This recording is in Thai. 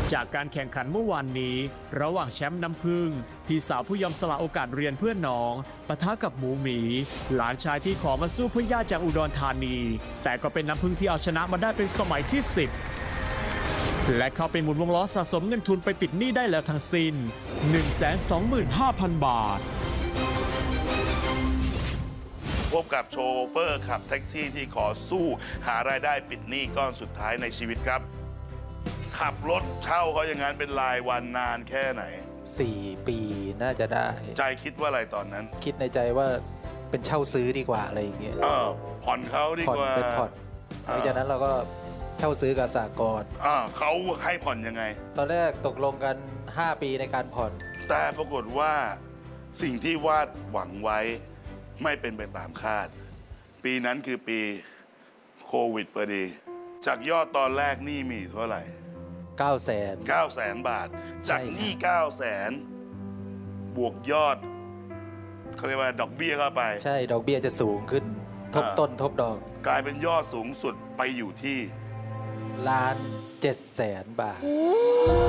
จากการแข่งขันเมื่อวานนี้ระหว่างแชมป์น้ำพึ่งพี่สาวผู้ยอมสละโอกาสเรียนเพื่อนน้องปะทะกับหมูหมีหลานชายที่ขอมาสู้เพื่อญาติจากอุดรธานีแต่ก็เป็นน้ำพึ่งที่เอาชนะมาได้เป็นสมัยที่ 10และเข้าไปหมุนวงล้อสะสมเงินทุนไปปิดหนี้ได้แล้วทั้งสิ้น 125,000 บาทพบกับโชเฟอร์ขับแท็กซี่ที่ขอสู้หารายได้ปิดหนี้ก้อนสุดท้ายในชีวิตครับขับรถเช่าเขาอย่างนั้นเป็นรายวันนานแค่ไหน 4 ปีน่าจะได้ใจคิดว่าอะไรตอนนั้นคิดในใจว่าเป็นเช่าซื้อดีกว่าอะไรอย่างเงี้ยผ่อนเขาดีกว่าเป็นผ่อนหลังจากนั้นเราก็เช่าซื้อกับสหกรณ์เขาให้ผ่อนยังไงตอนแรกตกลงกัน5 ปีในการผ่อนแต่ปรากฏว่าสิ่งที่วาดหวังไว้ไม่เป็นไปตามคาดปีนั้นคือปีโควิดพอดีจากยอดตอนแรกหนี้มีเท่าไหร่900,000 บาทจากหนี้900,000บวกยอดเขาเรียกว่าดอกเบี้ยเข้าไปใช่ดอกเบี้ยจะสูงขึ้นทบต้นทบดอกกลายเป็นยอดสูงสุดไปอยู่ที่ 1,700,000 บาท